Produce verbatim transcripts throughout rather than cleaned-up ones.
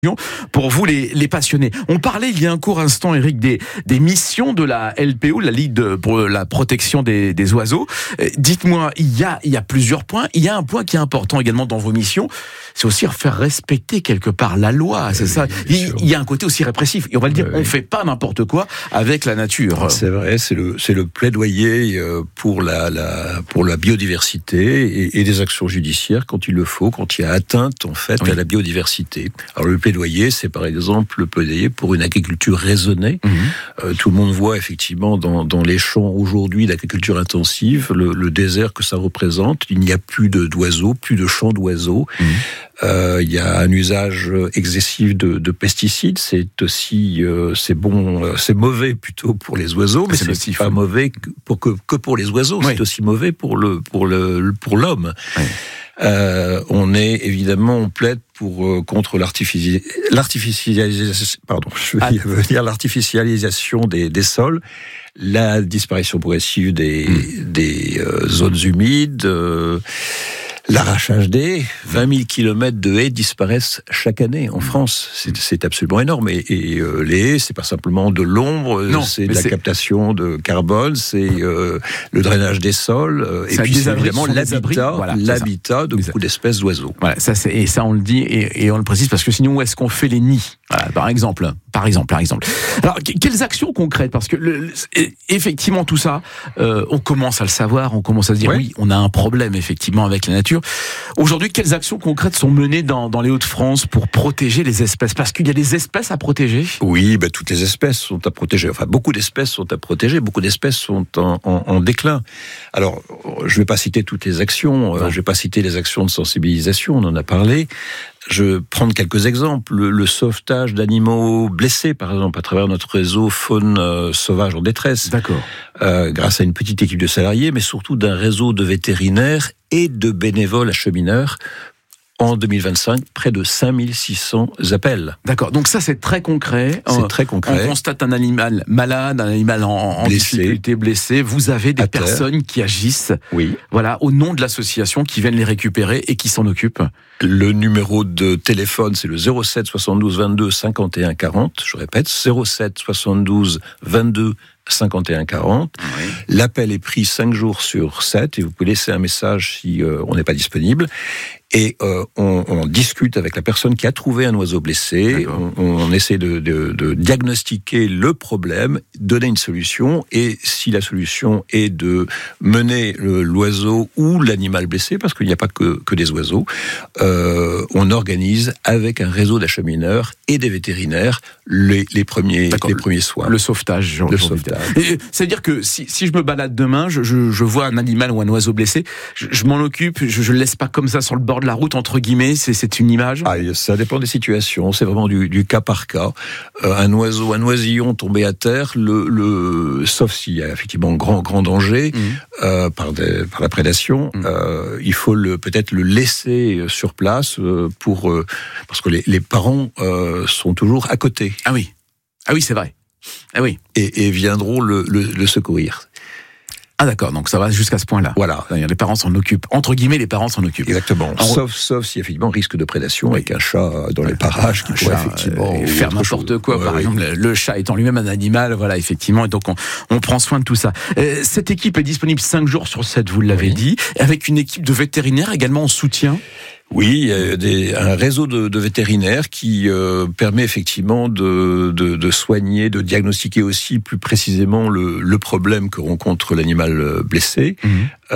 Pour vous les, les passionnés. On parlait il y a un court instant, Eric, des, des missions de la L P O, la Ligue de, pour la protection des, des oiseaux. Euh, dites-moi, il y, a, il y a plusieurs points. Il y a un point qui est important également dans vos missions, c'est aussi faire respecter quelque part la loi, c'est oui, ça. Il, il y a un côté aussi répressif. Et on va le dire, oui. on ne fait pas n'importe quoi avec la nature. C'est vrai, c'est le, c'est le plaidoyer pour la, la, pour la biodiversité et, et des actions judiciaires quand il le faut, quand il y a atteinte en fait oui. à la biodiversité. Alors le plaidoyer, c'est par exemple le plaidoyer pour une agriculture raisonnée. Mmh. Euh, tout le monde voit effectivement dans, dans les champs aujourd'hui l'agriculture intensive, le, le désert que ça représente. Il n'y a plus de, d'oiseaux, plus de champs d'oiseaux. Mmh. Euh, il y a un usage excessif de, de pesticides. C'est aussi, euh, c'est bon, euh, c'est mauvais plutôt pour les oiseaux, mais c'est, c'est pas oui. mauvais que pour, que, que pour les oiseaux. Oui. C'est aussi mauvais pour le, pour le, pour l'homme. Oui. Euh, on est évidemment, on plaide pour euh, contre l'artifici- l'artificialisation, pardon, je veux ah. dire l'artificialisation des, des sols, la disparition progressive des, mmh. des euh, zones humides. Euh, L'arrachage d'haies, vingt mille kilomètres de haies disparaissent chaque année en France. C'est, c'est absolument énorme. Et, et euh, les haies, c'est pas simplement de l'ombre, non, c'est de la c'est... captation de carbone, c'est euh, le drainage des sols, euh, et puis c'est évidemment l'habitat, voilà, l'habitat de beaucoup d'espèces d'oiseaux. Voilà, ça c'est, et ça on le dit et, et on le précise parce que sinon où est-ce qu'on fait les nids, voilà, par exemple, par exemple, par exemple. Alors quelles actions concrètes, parce que le, le, effectivement tout ça, euh, on commence à le savoir, on commence à se dire ouais. oui, on a un problème effectivement avec la nature. Aujourd'hui, quelles actions concrètes sont menées dans, dans les Hauts-de-France pour protéger les espèces ? Parce qu'il y a des espèces à protéger. Oui, ben, toutes les espèces sont à protéger. Enfin, beaucoup d'espèces sont à protéger. Beaucoup d'espèces sont en, en, en déclin. Alors, je ne vais pas citer toutes les actions. Non. Je ne vais pas citer les actions de sensibilisation. On en a parlé. Je vais prendre quelques exemples. Le, le sauvetage d'animaux blessés, par exemple, à travers notre réseau Faune euh, Sauvage en détresse. D'accord. Euh, grâce à une petite équipe de salariés, mais surtout d'un réseau de vétérinaires et de bénévoles achemineurs. En deux mille vingt-cinq, près de cinq mille six cents appels. D'accord, donc ça c'est très concret. C'est très concret. On constate un animal malade, un animal en, en difficulté, blessé. Vous avez des personnes qui agissent, oui. voilà, au nom de l'association, qui viennent les récupérer et qui s'en occupent. Le numéro de téléphone, c'est le zéro sept soixante-douze vingt-deux cinquante et un quarante. Je répète, zéro sept soixante-douze vingt-deux cinquante et un quarante. Oui. L'appel est pris cinq jours sur sept et vous pouvez laisser un message si euh, on n'est pas disponible. Et euh, on, on discute avec la personne qui a trouvé un oiseau blessé. On, on essaie de, de, de diagnostiquer le problème, donner une solution. Et si la solution est de mener le, l'oiseau ou l'animal blessé, parce qu'il n'y a pas que, que des oiseaux, euh, on organise avec un réseau d'achemineurs et des vétérinaires les, les, premiers, les premiers soins. Le sauvetage. Le sauvetage. Et, c'est-à-dire que si, si je me balade demain, je, je, je vois un animal ou un oiseau blessé, je, je m'en occupe, je ne le laisse pas comme ça sur le bord de la route, entre guillemets, c'est, c'est une image. Ah, ça dépend des situations, c'est vraiment du, du cas par cas. Euh, un oiseau, un oisillon tombé à terre, le, le, sauf s'il y a effectivement grand, grand danger, mmh. euh, par, des, par la prédation, mmh. euh, il faut le, peut-être le laisser sur place euh, pour, euh, parce que les, les parents euh, sont toujours à côté. Ah oui, ah oui, c'est vrai. Ah oui. Et, et viendront le, le, le secourir. Ah d'accord, donc ça va jusqu'à ce point-là. Voilà. Les parents s'en occupent. Entre guillemets, les parents s'en occupent. Exactement. Alors, sauf, sauf s'il y a effectivement risque de prédation oui. avec un chat dans les parages qui pourrait effectivement euh, faire n'importe chose. quoi. Ouais, par oui. exemple, le chat étant lui-même un animal, voilà, effectivement. Et donc on, on prend soin de tout ça. Euh, cette équipe est disponible cinq jours sur sept, vous l'avez oui. dit, avec une équipe de vétérinaires également en soutien. Oui, il y a des, un réseau de, de vétérinaires qui euh, permet effectivement de, de, de soigner, de diagnostiquer aussi plus précisément le, le problème que rencontre l'animal blessé, mmh.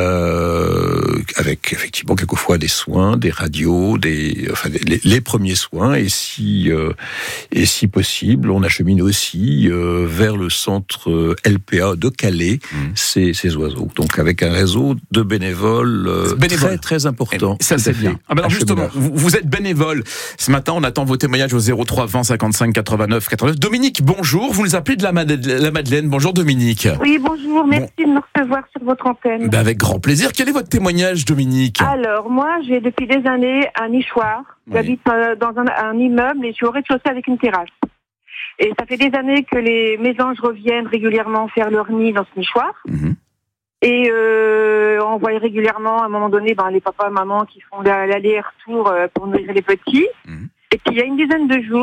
euh, avec effectivement quelquefois des soins, des radios, des, enfin les, les premiers soins, et si euh, et si possible, on achemine aussi euh, vers le centre L P A de Calais mmh. ces, ces oiseaux. Donc avec un réseau de bénévoles euh, Bénévole. très très important. Et ça c'est bien. Ah ben alors justement, vous, vous êtes bénévole. Ce matin, on attend vos témoignages au zéro trois vingt cinquante-cinq quatre-vingt-neuf quatre-vingt-neuf. Dominique, bonjour. Vous nous appelez de la, Mad- la Madeleine. Bonjour Dominique. Oui, bonjour. Merci bon. de me recevoir sur votre antenne. Ben avec grand plaisir. Quel est votre témoignage, Dominique ? Alors, moi, j'ai depuis des années un nichoir. Oui. J'habite dans un, un immeuble et je suis au rez-de-chaussée avec une terrasse. Et ça fait des années que les mésanges reviennent régulièrement faire leur nid dans ce nichoir. Mm-hmm. Et euh, on voit régulièrement, à un moment donné, ben, les papas, mamans qui font l'aller et retour pour nourrir les petits. Mmh. Et puis, il y a une dizaine de jours,